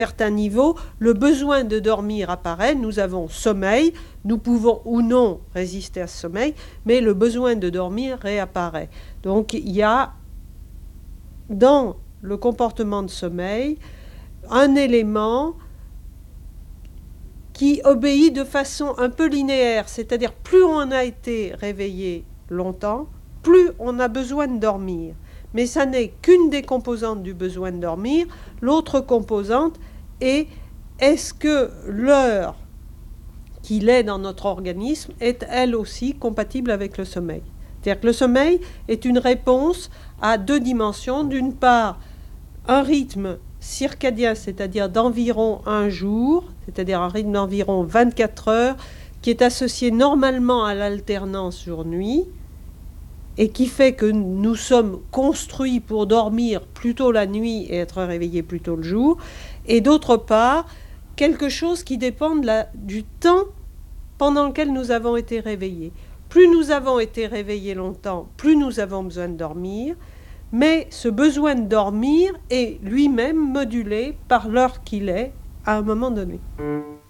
certain niveau, le besoin de dormir apparaît, nous avons sommeil, nous pouvons ou non résister à ce sommeil, mais le besoin de dormir réapparaît. Donc il y a dans le comportement de sommeil un élément qui obéit de façon un peu linéaire, c'est-à-dire plus on a été réveillé longtemps, plus on a besoin de dormir. Mais ça n'est qu'une des composantes du besoin de dormir. L'autre composante est est-ce que l'heure qu'il est dans notre organisme est elle aussi compatible avec le sommeil. C'est-à-dire que le sommeil est une réponse à deux dimensions. D'une part, un rythme circadien, c'est-à-dire d'environ un jour, c'est-à-dire un rythme d'environ 24 heures, qui est associé normalement à l'alternance jour-nuit, et qui fait que nous sommes construits pour dormir plutôt la nuit et être réveillés plutôt le jour, et d'autre part, quelque chose qui dépend du temps pendant lequel nous avons été réveillés. Plus nous avons été réveillés longtemps, plus nous avons besoin de dormir, mais ce besoin de dormir est lui-même modulé par l'heure qu'il est à un moment donné.